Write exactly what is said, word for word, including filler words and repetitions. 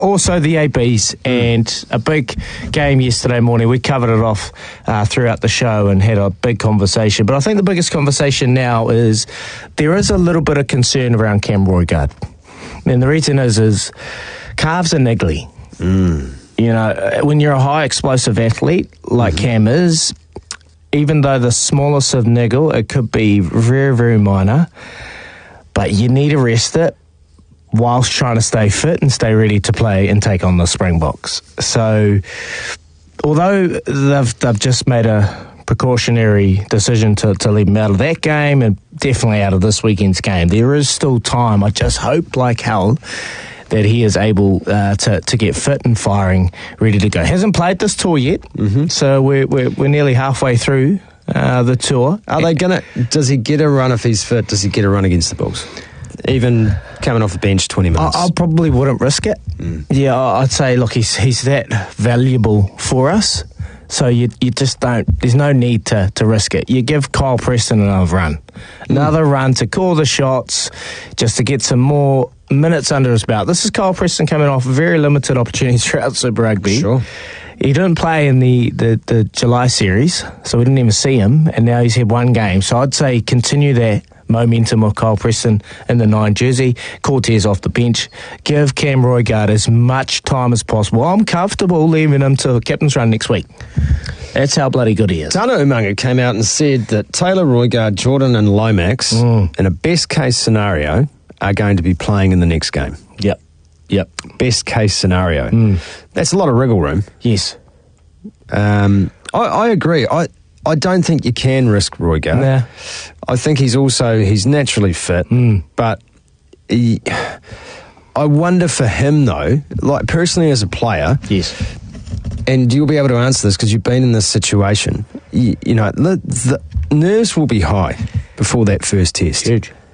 Also the A Bs, and a big game yesterday morning. We covered it off uh, throughout the show and had a big conversation. But I think the biggest conversation now is there is a little bit of concern around Cam Roigard. And the reason is, is calves are niggly. Mm. You know, when you're a high explosive athlete like mm-hmm. Cam is, even though the smallest of niggle, it could be very, very minor. But you need to rest it whilst trying to stay fit and stay ready to play and take on the Springboks. So, although they've they've just made a precautionary decision to, to leave him out of that game and definitely out of this weekend's game, there is still time. I just hope like hell that he is able uh, to, to get fit and firing, ready to go. Hasn't played this tour yet, mm-hmm. so we're, we're, we're nearly halfway through uh, the tour. Are they gonna? Does he get a run if he's fit? Does he get a run against the Bulls? Even coming off the bench twenty minutes? I, I probably wouldn't risk it. Mm. Yeah, I'd say, look, he's he's that valuable for us, so you you just don't, there's no need to, to risk it. You give Kyle Preston another run. Another mm. run to call the shots, just to get some more minutes under his belt. This is Kyle Preston coming off very limited opportunities throughout Super Rugby. Sure. He didn't play in the, the, the July series, so we didn't even see him, and now he's had one game. So I'd say continue that momentum of Kyle Preston in the nine jersey, Cortez off the bench, give Cam Roigard as much time as possible. I'm comfortable leaving him to captain's run next week. That's how bloody good he is. Tana Umaga came out and said that Taylor Roigard, Jordan and Lomax, mm. in a best case scenario, are going to be playing in the next game. Yep. Yep. Best case scenario. Mm. That's a lot of wriggle room. Yes. Um, I, I agree. I I don't think you can risk Roigard. Nah. I think he's also, he's naturally fit, mm. but he, I wonder for him though, like personally as a player, yes, and you'll be able to answer this because you've been in this situation, you, you know, the, the nerves will be high before that first test. Huge.